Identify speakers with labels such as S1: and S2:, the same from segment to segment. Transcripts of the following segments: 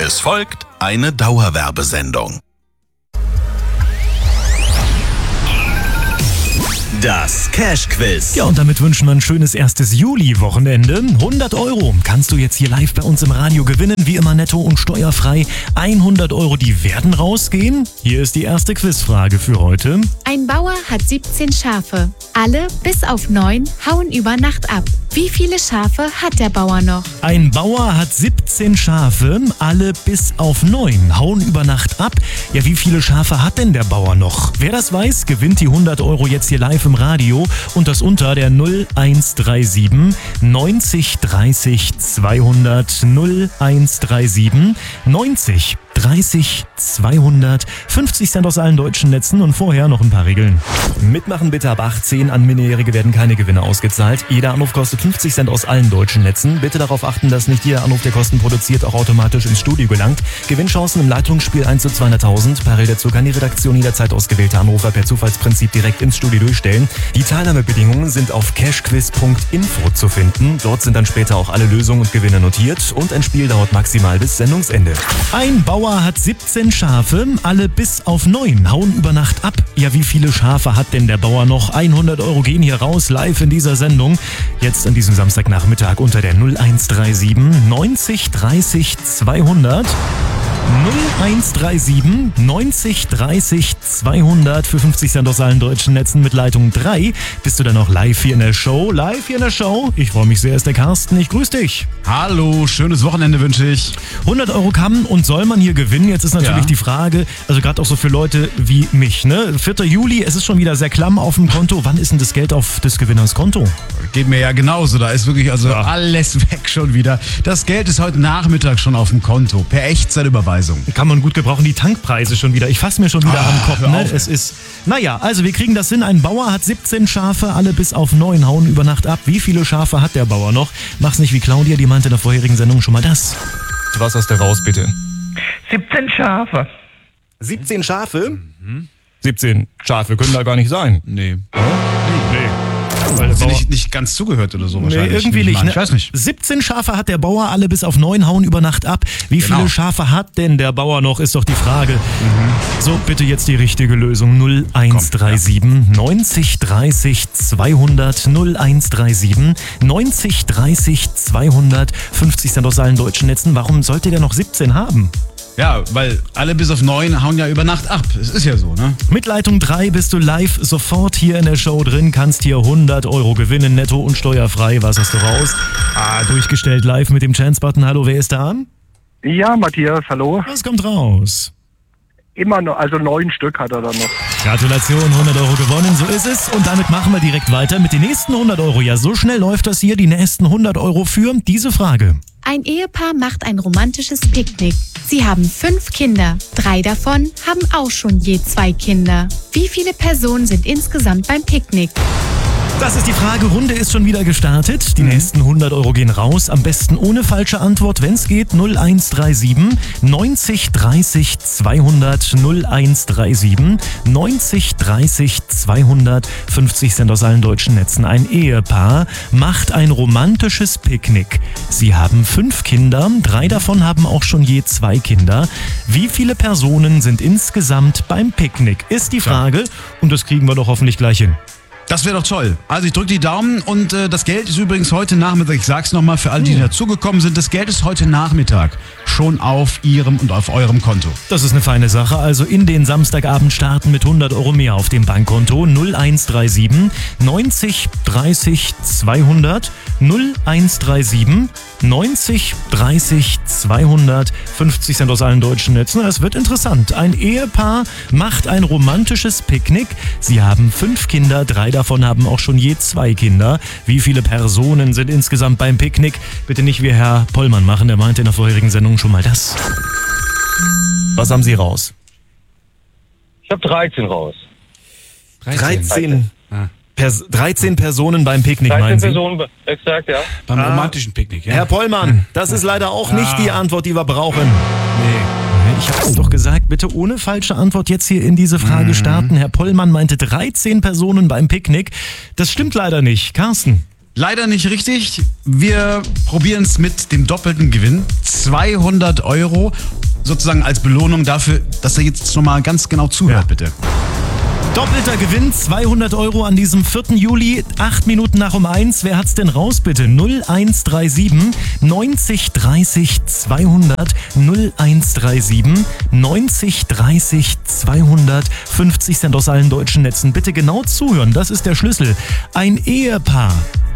S1: Es folgt eine Dauerwerbesendung. Das Cash-Quiz.
S2: Ja, und damit wünschen wir ein schönes erstes Juli-Wochenende. 100 € kannst du jetzt hier live bei uns im Radio gewinnen. Wie immer netto und steuerfrei. 100 €, die werden rausgehen. Hier ist die erste Quizfrage für heute.
S3: Ein Bauer hat 17 Schafe. Alle bis auf 9 hauen über Nacht ab. Wie viele Schafe hat der Bauer noch?
S2: Ein Bauer hat 17 Schafe. Alle bis auf 9 hauen über Nacht ab. Ja, wie viele Schafe hat denn der Bauer noch? Wer das weiß, gewinnt die 100 € jetzt hier live im Radio und das unter der 0137 90 30 200 0137 90 30 200, 50 Cent aus allen deutschen Netzen und vorher noch ein paar Regeln. Mitmachen bitte ab 18, an Minderjährige werden keine Gewinne ausgezahlt. Jeder Anruf kostet 50 Cent aus allen deutschen Netzen. Bitte darauf achten, dass nicht jeder Anruf, der Kosten produziert, auch automatisch ins Studio gelangt. Gewinnchancen im Leitungsspiel 1 zu 200.000. Parallel dazu kann die Redaktion jederzeit ausgewählte Anrufer per Zufallsprinzip direkt ins Studio durchstellen. Die Teilnahmebedingungen sind auf cashquiz.info zu finden. Dort sind dann später auch alle Lösungen und Gewinne notiert und ein Spiel dauert maximal bis Sendungsende. Ein Bauer hat 17 Schafe, alle bis auf 9 hauen über Nacht ab. Ja, wie viele Schafe hat denn der Bauer noch? 100 € gehen hier raus, live in dieser Sendung. Jetzt an diesem Samstagnachmittag unter der 0137 90 30 200. 0137 90 30 200 für 50 Cent aus allen deutschen Netzen mit Leitung 3. Bist du dann noch live hier in der Show? Live hier in der Show? Ich freue mich sehr, ist der Carsten. Ich grüße dich.
S4: Hallo, schönes Wochenende wünsche ich.
S2: 100 € kann und soll man hier gewinnen. Jetzt ist natürlich die Frage, also gerade auch so für Leute wie mich, ne? 4. Juli, es ist schon wieder sehr klamm auf dem Konto. Wann ist denn das Geld auf des Gewinners Konto?
S4: Geht mir ja genauso. Da ist wirklich alles weg schon wieder. Das Geld ist heute Nachmittag schon auf dem Konto. Per Echtzeitüberweisung.
S2: Kann man gut gebrauchen, die Tankpreise schon wieder. Ich fasse mir schon wieder am Kopf. Ne? Es ist, naja, also wir kriegen das hin. Ein Bauer hat 17 Schafe, alle bis auf 9 hauen über Nacht ab. Wie viele Schafe hat der Bauer noch? Mach's nicht wie Claudia, die meinte in der vorherigen Sendung schon mal das. Was hast du raus, bitte?
S5: 17 Schafe.
S2: 17 Schafe? 17 Schafe können da gar nicht sein.
S4: Nee.
S2: Weil der Bauer
S4: nicht ganz zugehört oder so
S2: Nee,
S4: wahrscheinlich.
S2: irgendwie nicht. Ne?
S4: Ich weiß nicht.
S2: 17 Schafe hat der Bauer, alle bis auf 9 hauen über Nacht ab. Wie viele Schafe hat denn der Bauer noch, ist doch die Frage. So, bitte jetzt die richtige Lösung. 0137 90 30 200 0137 90 30 200, 50 Cent aus allen deutschen Netzen. Warum sollte der noch 17 haben?
S4: Ja, weil alle bis auf 9 hauen ja über Nacht ab. Es ist ja so, ne?
S2: Mit Leitung 3 bist du live sofort hier in der Show drin, kannst hier 100 € gewinnen, netto und steuerfrei. Was hast du raus? Durchgestellt live mit dem Chance-Button. Hallo, wer ist da?
S5: Ja, Matthias, hallo.
S2: Was kommt raus?
S5: Immer noch, also 9 Stück hat er dann noch.
S2: Gratulation, 100 € gewonnen, so ist es. Und damit machen wir direkt weiter mit den nächsten 100 €. Ja, so schnell läuft das hier, die nächsten 100 € für diese Frage.
S3: Ein Ehepaar macht ein romantisches Picknick. Sie haben 5 Kinder. 3 davon haben auch schon je 2 Kinder. Wie viele Personen sind insgesamt beim Picknick?
S2: Das ist die Frage. Runde ist schon wieder gestartet. Die nächsten 100 € gehen raus. Am besten ohne falsche Antwort, wenn es geht. 0137 90 30 200 0137 90 30 200, 50 Cent aus allen deutschen Netzen. Ein Ehepaar macht ein romantisches Picknick. Sie haben 5 Kinder. 3 davon haben auch schon je 2 Kinder. Wie viele Personen sind insgesamt beim Picknick? Ist die Frage. Und das kriegen wir doch hoffentlich gleich hin.
S4: Das wäre doch toll. Also ich drücke die Daumen und das Geld ist übrigens heute Nachmittag, ich sag's nochmal für alle, die dazugekommen sind, das Geld ist heute Nachmittag schon auf Ihrem und auf eurem Konto.
S2: Das ist eine feine Sache. Also in den Samstagabend starten mit 100 € mehr auf dem Bankkonto. 0137 90 30 200 0137 90 30 200, 50 Cent aus allen deutschen Netzen. Es wird interessant. Ein Ehepaar macht ein romantisches Picknick. Sie haben 5 Kinder, 3 davon haben auch schon je 2 Kinder. Wie viele Personen sind insgesamt beim Picknick? Bitte nicht wie Herr Pollmann machen, der meinte in der vorherigen Sendung schon mal das. Was haben Sie raus?
S6: Ich habe 13 raus.
S2: 13 Personen beim Picknick,
S6: 13
S2: meinen Sie?
S6: Personen, exakt, ja.
S4: Beim romantischen Picknick, ja.
S2: Herr Pollmann, das ist leider auch nicht die Antwort, die wir brauchen. Ich habe es doch gesagt, bitte ohne falsche Antwort jetzt hier in diese Frage starten. Herr Pollmann meinte 13 Personen beim Picknick. Das stimmt leider nicht. Carsten?
S4: Leider nicht richtig. Wir probieren es mit dem doppelten Gewinn. 200 € sozusagen als Belohnung dafür, dass er jetzt nochmal ganz genau zuhört, bitte.
S2: Doppelter Gewinn, 200 Euro an diesem 4. Juli, 8 Minuten nach um 1. Wer hat's denn raus, bitte? 0137 90 30 200, 0137 90 30 200, 50 Cent aus allen deutschen Netzen. Bitte genau zuhören, das ist der Schlüssel. Ein Ehepaar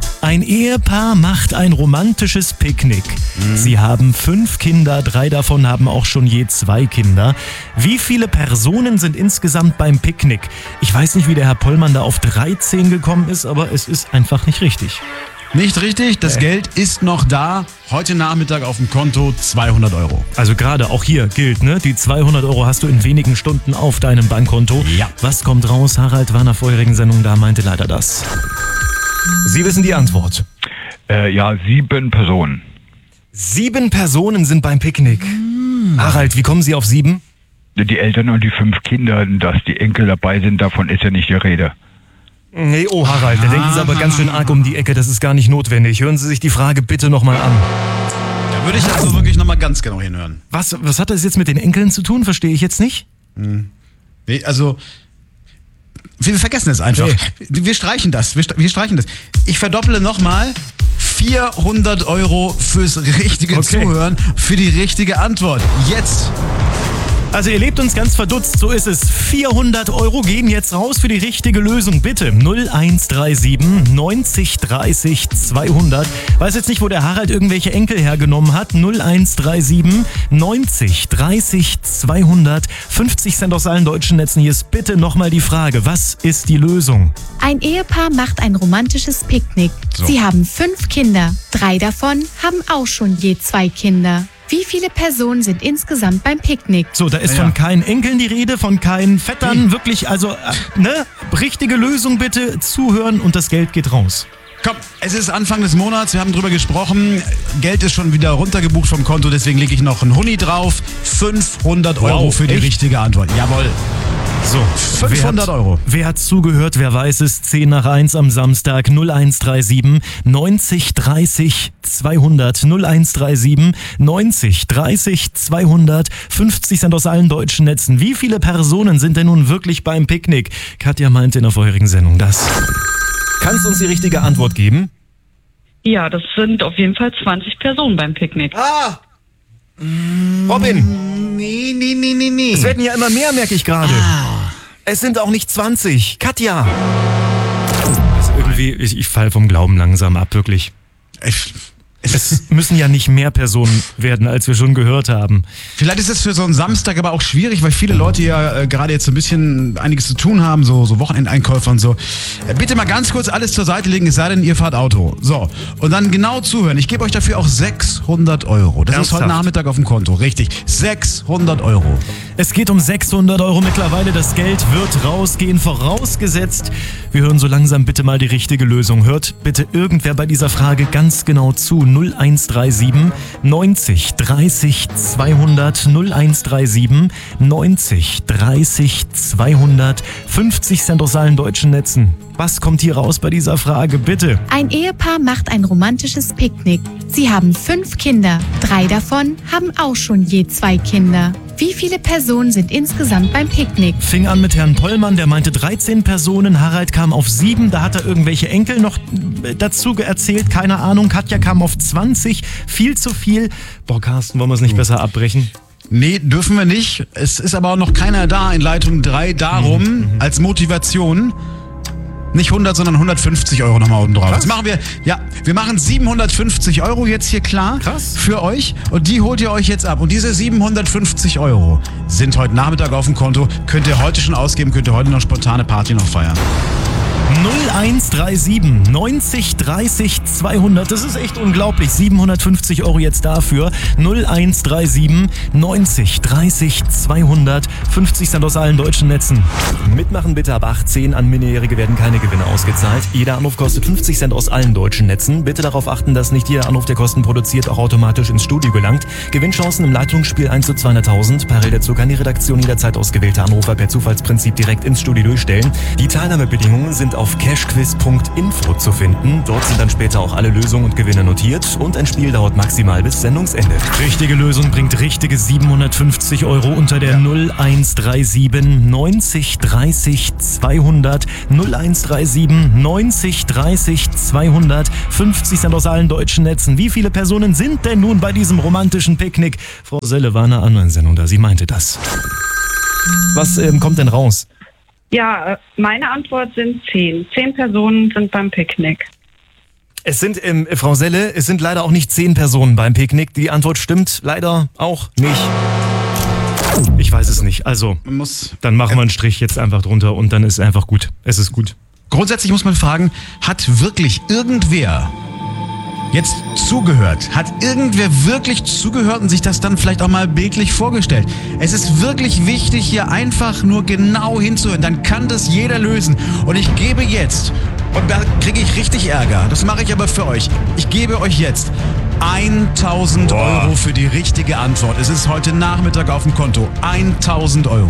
S2: macht ein romantisches Picknick. Sie haben 5 Kinder, 3 davon haben auch schon je 2 Kinder. Wie viele Personen sind insgesamt beim Picknick? Ich weiß nicht, wie der Herr Pollmann da auf 13 gekommen ist, aber es ist einfach nicht richtig.
S4: Nicht richtig, das Geld ist noch da. Heute Nachmittag auf dem Konto 200 Euro.
S2: Also gerade auch hier gilt, ne? Die 200 Euro hast du in wenigen Stunden auf deinem Bankkonto.
S4: Ja.
S2: Was kommt raus? Harald war in der vorherigen Sendung da, meinte leider das. Sie wissen die Antwort.
S7: Ja, 7 Personen.
S2: 7 Personen sind beim Picknick. Harald, wie kommen Sie auf 7?
S7: Die Eltern und die 5 Kinder, dass die Enkel dabei sind, davon ist ja nicht die Rede.
S2: Nee, oh Harald, da denken Sie aber ganz schön arg um die Ecke, das ist gar nicht notwendig. Hören Sie sich die Frage bitte nochmal an.
S4: Da würde ich also wirklich nochmal ganz genau hinhören.
S2: Was hat das jetzt mit den Enkeln zu tun? Verstehe ich jetzt nicht?
S4: Nee, also, wir vergessen es einfach.
S2: Nee.
S4: Wir streichen das. Wir streichen das. Ich verdopple nochmal. 400 Euro fürs richtige Zuhören, für die richtige Antwort. Jetzt.
S2: Also ihr lebt uns ganz verdutzt, so ist es. 400 Euro gehen jetzt raus für die richtige Lösung. Bitte 0137 90 30 200. Weiß jetzt nicht, wo der Harald irgendwelche Enkel hergenommen hat. 0137 90 30 200. 50 Cent aus allen deutschen Netzen. Hier ist bitte nochmal die Frage. Was ist die Lösung?
S3: Ein Ehepaar macht ein romantisches Picknick.
S4: So.
S3: Sie haben 5 Kinder. 3 davon haben auch schon je 2 Kinder. Wie viele Personen sind insgesamt beim Picknick?
S2: So, da ist von keinen Enkeln die Rede, von keinen Vettern. Wirklich, also, richtige Lösung bitte, zuhören und das Geld geht raus.
S4: Komm, es ist Anfang des Monats, wir haben drüber gesprochen. Geld ist schon wieder runtergebucht vom Konto, deswegen lege ich noch einen Huni drauf. 500 Euro für die richtige Antwort. Jawohl.
S2: So,
S4: 500 Euro.
S2: Wer hat zugehört? Wer weiß es? 10 nach 1 am Samstag. 0137 90 30 200. 0137 90 30 200. 50 Cent aus allen deutschen Netzen. Wie viele Personen sind denn nun wirklich beim Picknick? Katja meinte in der vorherigen Sendung das. Kannst du uns die richtige Antwort geben?
S8: Ja, das sind auf jeden Fall 20 Personen beim Picknick.
S2: Robin!
S4: Nee.
S2: Es werden ja immer mehr, merke ich gerade. Es sind auch nicht 20. Katja! Das ist irgendwie, ich falle vom Glauben langsam ab, wirklich. Es müssen ja nicht mehr Personen werden, als wir schon gehört haben.
S4: Vielleicht ist es für so einen Samstag aber auch schwierig, weil viele Leute ja gerade jetzt so ein bisschen einiges zu tun haben, so Wochenendeinkäufe und so. Bitte mal ganz kurz alles zur Seite legen, es sei denn, ihr fahrt Auto. So, und dann genau zuhören. Ich gebe euch dafür auch 600 Euro. Das ist heute Nachmittag auf dem Konto, richtig. 600 Euro.
S2: Es geht um 600 Euro mittlerweile. Das Geld wird rausgehen, vorausgesetzt. Wir hören so langsam bitte mal die richtige Lösung. Hört bitte irgendwer bei dieser Frage ganz genau zu. 0137 90 30 200. 0137 90 30 200. 50 Cent aus allen deutschen Netzen. Was kommt hier raus bei dieser Frage, bitte?
S3: Ein Ehepaar macht ein romantisches Picknick. Sie haben 5 Kinder. 3 davon haben auch schon je 2 Kinder. Wie viele Personen sind insgesamt beim Picknick?
S2: Fing an mit Herrn Pollmann, der meinte 13 Personen. Harald kam auf 7, da hat er irgendwelche Enkel noch dazu erzählt. Keine Ahnung, Katja kam auf 20. Viel zu viel. Boah, Carsten, wollen wir es nicht besser abbrechen?
S4: Nee, dürfen wir nicht. Es ist aber auch noch keiner da in Leitung 3. Darum, als Motivation, nicht 100, sondern 150 Euro nochmal oben drauf. Das machen wir, wir machen 750 Euro jetzt hier klar.
S2: Krass.
S4: Für euch und die holt ihr euch jetzt ab. Und diese 750 Euro sind heute Nachmittag auf dem Konto. Könnt ihr heute schon ausgeben, könnt ihr heute noch spontane Party noch feiern.
S2: 0137 90 30 200. Das ist echt unglaublich. 750 Euro jetzt dafür. 0137 90 30 200. 50 Cent aus allen deutschen Netzen. Mitmachen bitte ab 18. An Minderjährige werden keine Gewinne ausgezahlt. Jeder Anruf kostet 50 Cent aus allen deutschen Netzen. Bitte darauf achten, dass nicht jeder Anruf, der Kosten produziert, auch automatisch ins Studio gelangt. Gewinnchancen im Leitungsspiel 1 zu 200.000. Parallel dazu kann die Redaktion jederzeit ausgewählte Anrufer per Zufallsprinzip direkt ins Studio durchstellen. Die Teilnahmebedingungen sind auf auf cashquiz.info zu finden. Dort sind dann später auch alle Lösungen und Gewinne notiert und ein Spiel dauert maximal bis Sendungsende. Richtige Lösung bringt richtige 750 € unter der 0137 90 30 200 0137 90 30 200. 50 Cent aus allen deutschen Netzen. Wie viele Personen sind denn nun bei diesem romantischen Picknick? Frau Selle war in einer anderen Sendung da, sie meinte das. Was kommt denn raus?
S8: Ja, meine Antwort sind 10. 10 Personen sind beim Picknick.
S2: Es sind, Frau Selle, es sind leider auch nicht 10 Personen beim Picknick. Die Antwort stimmt leider auch nicht. Ich weiß es nicht. Also, dann machen wir einen Strich jetzt einfach drunter und dann ist es einfach gut. Es ist gut.
S4: Grundsätzlich muss man fragen, hat wirklich irgendwer jetzt zugehört? Hat irgendwer wirklich zugehört und sich das dann vielleicht auch mal bildlich vorgestellt? Es ist wirklich wichtig, hier einfach nur genau hinzuhören. Dann kann das jeder lösen. Und ich gebe jetzt, und da kriege ich richtig Ärger, das mache ich aber für euch, ich gebe euch jetzt 1.000 € für die richtige Antwort. Es ist heute Nachmittag auf dem Konto. 1.000 €.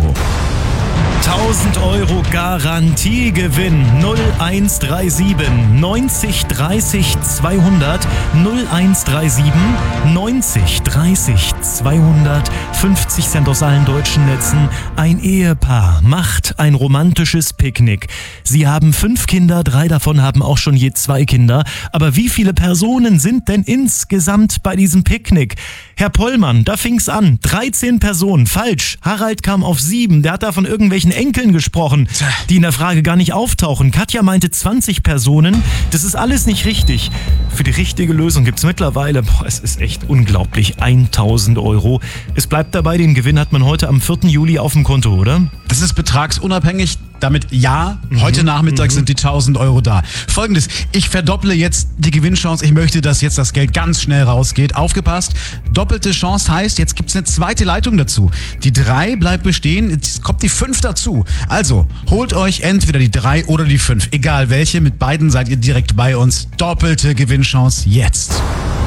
S2: 1.000 € Garantiegewinn 0137 90 30 200 0137 90 30 200. 50 Cent aus allen deutschen Netzen. Ein Ehepaar macht ein romantisches Picknick. Sie haben 5 Kinder, 3 davon haben auch schon je 2 Kinder. Aber wie viele Personen sind denn insgesamt bei diesem Picknick? Herr Pollmann, da fing's an. 13 Personen. Falsch. Harald kam auf 7. Der hat da von irgendwelchen Enkeln gesprochen, die in der Frage gar nicht auftauchen. Katja meinte 20 Personen. Das ist alles nicht richtig. Für die richtige Lösung gibt's mittlerweile, es ist echt unglaublich, 1.000 €. Es bleibt dabei, den Gewinn hat man heute am 4. Juli auf dem Konto, oder?
S4: Das ist betragsunabhängig. Damit ja, heute Nachmittag sind die 1.000 € da. Folgendes, ich verdopple jetzt die Gewinnchance. Ich möchte, dass jetzt das Geld ganz schnell rausgeht. Aufgepasst, doppelte Chance heißt, jetzt gibt's eine zweite Leitung dazu. Die 3 bleibt bestehen, jetzt kommt die 5 dazu. Also, holt euch entweder die 3 oder die 5. Egal welche, mit beiden seid ihr direkt bei uns. Doppelte Gewinnchance jetzt.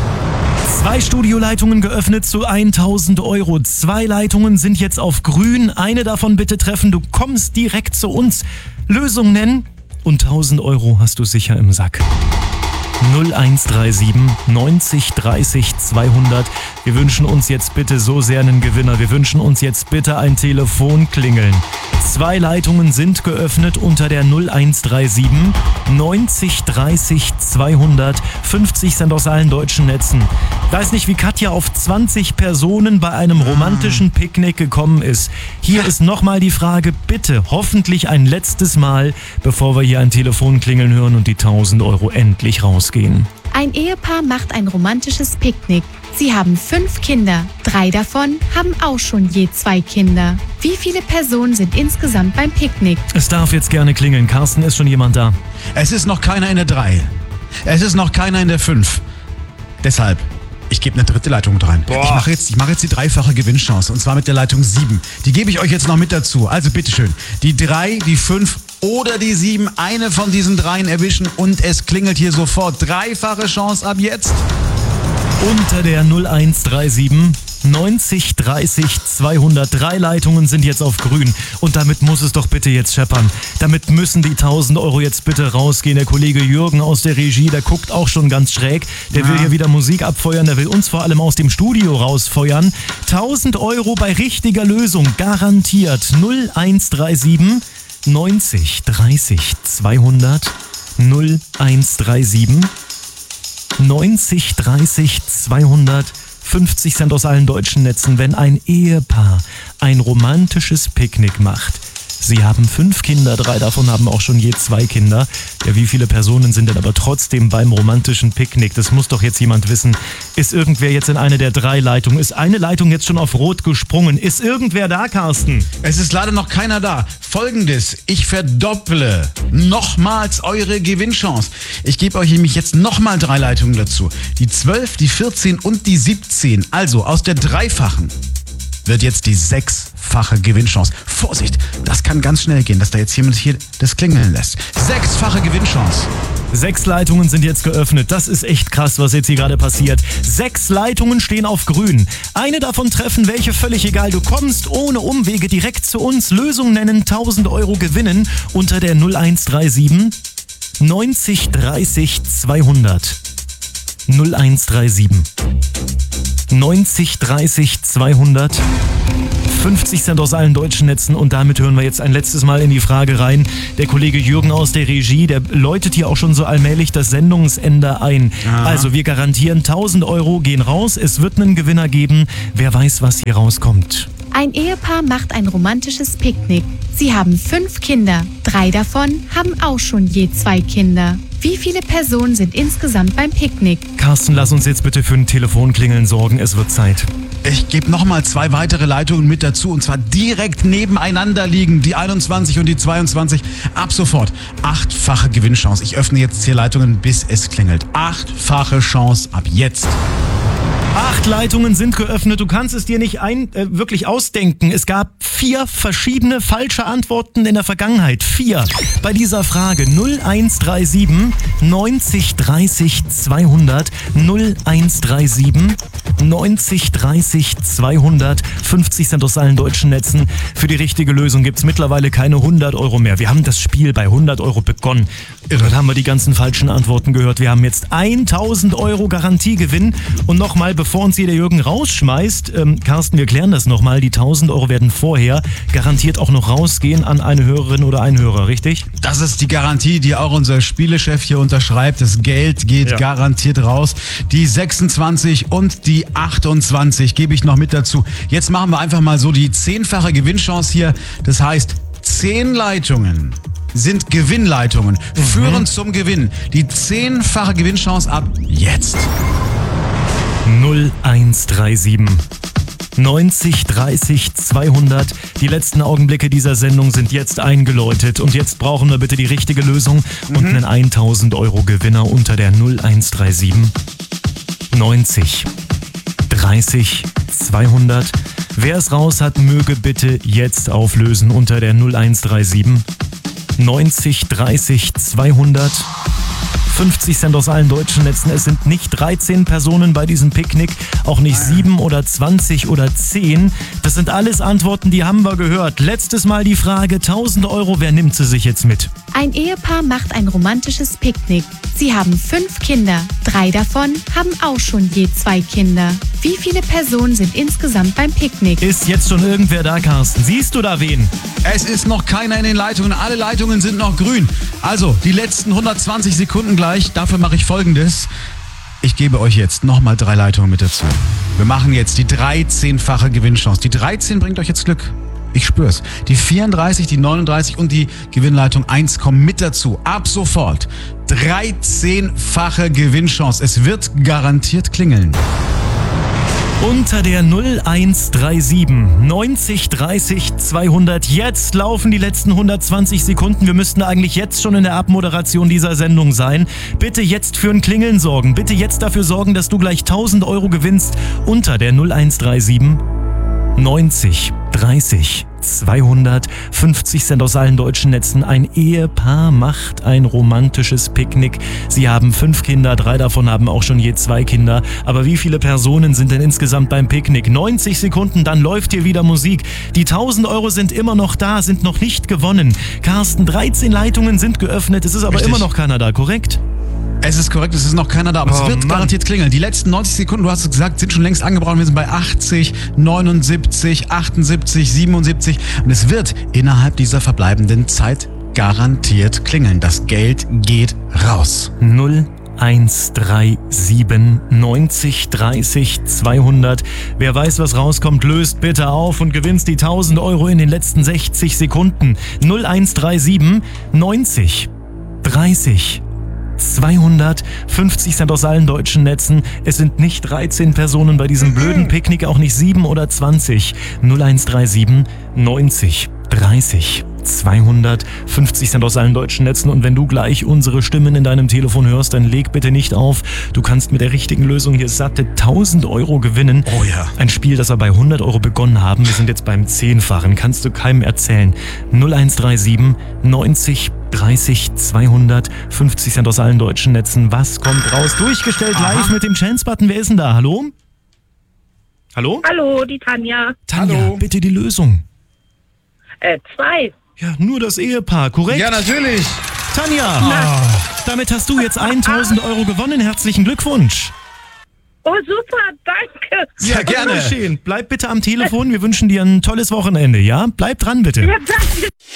S2: 2 Studioleitungen geöffnet zu 1.000 €. 2 Leitungen sind jetzt auf grün. Eine davon bitte treffen. Du kommst direkt zu uns. Lösung nennen und 1.000 € hast du sicher im Sack. 0137 90 30 200. Wir wünschen uns jetzt bitte so sehr einen Gewinner. Wir wünschen uns jetzt bitte ein Telefonklingeln. 2 Leitungen sind geöffnet unter der 0137 90 30 200. 50 Cent aus allen deutschen Netzen. Ich weiß nicht, wie Katja auf 20 Personen bei einem romantischen Picknick gekommen ist. Hier ist nochmal die Frage, bitte, hoffentlich ein letztes Mal, bevor wir hier ein Telefonklingeln hören und die 1.000 € endlich rausgehen.
S3: Ein Ehepaar macht ein romantisches Picknick. Sie haben 5 Kinder. 3 davon haben auch schon je 2 Kinder. Wie viele Personen sind insgesamt beim Picknick?
S2: Es darf jetzt gerne klingeln. Carsten, ist schon jemand da?
S4: Es ist noch keiner in der 3. Es ist noch keiner in der 5. Deshalb, ich gebe eine dritte Leitung mit rein. Ich mache jetzt die dreifache Gewinnchance. Und zwar mit der Leitung 7. Die gebe ich euch jetzt noch mit dazu. Also bitteschön. Die 3, die 5 oder die 7. Eine von diesen 3 erwischen und es klingelt hier sofort. Dreifache Chance ab jetzt.
S2: Unter der 0137 90 30 200. 3 Leitungen sind jetzt auf grün. Und damit muss es doch bitte jetzt scheppern. Damit müssen die 1.000 € jetzt bitte rausgehen. Der Kollege Jürgen aus der Regie, der guckt auch schon ganz schräg. Der will hier wieder Musik abfeuern. Der will uns vor allem aus dem Studio rausfeuern. 1.000 € bei richtiger Lösung. Garantiert. 0137 90 30 200. 0137 90 30 200. 50 Cent aus allen deutschen Netzen, wenn ein Ehepaar ein romantisches Picknick macht. Sie haben 5 Kinder, 3 davon haben auch schon je 2 Kinder. Ja, wie viele Personen sind denn aber trotzdem beim romantischen Picknick? Das muss doch jetzt jemand wissen. Ist irgendwer jetzt in eine der 3 Leitungen? Ist eine Leitung jetzt schon auf Rot gesprungen? Ist irgendwer da, Carsten?
S4: Es ist leider noch keiner da. Folgendes, ich verdopple nochmals eure Gewinnchance. Ich gebe euch nämlich jetzt nochmal 3 Leitungen dazu. Die 12, die 14 und die 17. Also aus der dreifachen wird jetzt die 6-fache Gewinnchance. Vorsicht, das kann ganz schnell gehen, dass da jetzt jemand hier das klingeln lässt. 6-fache Gewinnchance.
S2: 6 Leitungen sind jetzt geöffnet. Das ist echt krass, was jetzt hier gerade passiert. 6 Leitungen stehen auf grün. Eine davon treffen, welche völlig egal. Du kommst ohne Umwege direkt zu uns. Lösung nennen, 1.000 € gewinnen unter der 0137 90 30 200 0137. 90 30 200 50 Cent aus allen deutschen Netzen und damit hören wir jetzt ein letztes Mal in die Frage rein. Der Kollege Jürgen aus der Regie, der läutet hier auch schon so allmählich das Sendungsende ein.
S4: Aha.
S2: Also wir garantieren 1000 Euro gehen raus, es wird einen Gewinner geben. Wer weiß, was hier rauskommt.
S3: Ein Ehepaar macht ein romantisches Picknick. Sie haben 5 Kinder. 3 davon haben auch schon je 2 Kinder. Wie viele Personen sind insgesamt beim Picknick?
S2: Carsten, lass uns jetzt bitte für ein Telefonklingeln sorgen, es wird Zeit.
S4: Ich gebe nochmal 2 weitere Leitungen mit dazu und zwar direkt nebeneinander liegen, die 21 und die 22. Ab sofort 8-fache Gewinnchance. Ich öffne jetzt hier Leitungen, bis es klingelt. 8-fache Chance ab jetzt.
S2: 8 Leitungen sind geöffnet. Du kannst es dir nicht wirklich ausdenken. Es gab 4 verschiedene falsche Antworten in der Vergangenheit. 4 bei dieser Frage. 0137 90 30 200 0137 90 30 200 50 Cent aus allen deutschen Netzen. Für die richtige Lösung gibt's mittlerweile keine 100 Euro mehr. Wir haben das Spiel bei 100 Euro begonnen. Dann haben wir die ganzen falschen Antworten gehört. Wir haben jetzt 1000 Euro Garantiegewinn. Und nochmal, bevor uns hier der Jürgen rausschmeißt, Carsten, wir klären das nochmal. Die 1000 Euro werden vorher garantiert auch noch rausgehen an eine Hörerin oder einen Hörer, richtig?
S4: Das ist die Garantie, die auch unser Spielechef hier unterschreibt. Das Geld geht garantiert raus. Die 26 und die 28 gebe ich noch mit dazu. Jetzt machen wir einfach mal so die 10-fache Gewinnchance hier. Das heißt, 10 Leitungen sind Gewinnleitungen, führen zum Gewinn. Die 10-fache Gewinnchance ab jetzt.
S2: 0137 90 30 200. Die letzten Augenblicke dieser Sendung sind jetzt eingeläutet. Und jetzt brauchen wir bitte die richtige Lösung und einen 1000 Euro Gewinner unter der 0137 90 30 200. Wer es raus hat, möge bitte jetzt auflösen unter der 0137 90 30 200. 50 Cent aus allen deutschen Netzen. Es sind nicht 13 Personen bei diesem Picknick, auch nicht 7 oder 20 oder 10. Das sind alles Antworten, die haben wir gehört. Letztes Mal die Frage, 1000 Euro, wer nimmt sie sich jetzt mit?
S3: Ein Ehepaar macht ein romantisches Picknick. Sie haben 5 Kinder. 3 davon haben auch schon je 2 Kinder. Wie viele Personen sind insgesamt beim Picknick?
S2: Ist jetzt schon irgendwer da, Carsten? Siehst du da wen?
S4: Es ist noch keiner in den Leitungen. Alle Leitungen sind noch grün. Also, die letzten 120 Sekunden gleich. Dafür mache ich Folgendes. Ich gebe euch jetzt nochmal 3 Leitungen mit dazu. Wir machen jetzt die 13-fache Gewinnchance. Die 13 bringt euch jetzt Glück. Ich spür's. Die 34, die 39 und die Gewinnleitung 1 kommen mit dazu. Ab sofort 13-fache Gewinnchance. Es wird garantiert klingeln.
S2: Unter der 0137 90 30 200. Jetzt laufen die letzten 120 Sekunden. Wir müssten eigentlich jetzt schon in der Abmoderation dieser Sendung sein. Bitte jetzt für ein Klingeln sorgen. Bitte jetzt dafür sorgen, dass du gleich 1000 Euro gewinnst. Unter der 0137 90 30 200. 50 Cent aus allen deutschen Netzen. Ein Ehepaar macht ein romantisches Picknick. Sie haben 5 Kinder, 3 davon haben auch schon je 2 Kinder. Aber wie viele Personen sind denn insgesamt beim Picknick? 90 Sekunden, dann läuft hier wieder Musik. Die 1000 Euro sind immer noch da, sind noch nicht gewonnen. Carsten, 13 Leitungen sind geöffnet, es ist aber immer noch keiner da, korrekt?
S4: Es ist korrekt, es ist noch keiner da, aber es wird garantiert klingeln. Die letzten 90 Sekunden, du hast es gesagt, sind schon längst angebraucht. Wir sind bei 80, 79, 78, 77 und es wird innerhalb dieser verbleibenden Zeit garantiert klingeln. Das Geld geht raus.
S2: 0137 90 30 200. Wer weiß, was rauskommt, löst bitte auf und gewinnst die 1000 Euro in den letzten 60 Sekunden. 0137 90 30 200, 50 Cent aus allen deutschen Netzen. Es sind nicht 13 Personen bei diesem blöden Picknick, auch nicht 7 oder 20. 0137 90 30 200, 50 Cent aus allen deutschen Netzen. Und wenn du gleich unsere Stimmen in deinem Telefon hörst, dann leg bitte nicht auf. Du kannst mit der richtigen Lösung hier satte 1000 Euro gewinnen.
S4: Oh ja.
S2: Ein Spiel, das wir bei 100 Euro begonnen haben. Wir sind jetzt beim 10-fachen. Kannst du keinem erzählen. 0137 90 30 200, 50 Cent aus allen deutschen Netzen. Was kommt raus? Durchgestellt live mit dem Chance-Button. Wer ist denn da? Hallo? Hallo?
S8: Hallo, die Tanja.
S2: Tanja,
S4: Hallo.
S2: bitte die Lösung.
S8: 2.
S2: Ja, nur das Ehepaar, korrekt?
S4: Ja, natürlich.
S2: Tanja, damit hast du jetzt 1.000 Euro gewonnen. Herzlichen Glückwunsch.
S9: Oh, super, danke.
S4: Sehr gerne.
S2: Schön. Bleib bitte am Telefon. Wir wünschen dir ein tolles Wochenende, ja? Bleib dran, bitte.
S9: Ja, danke.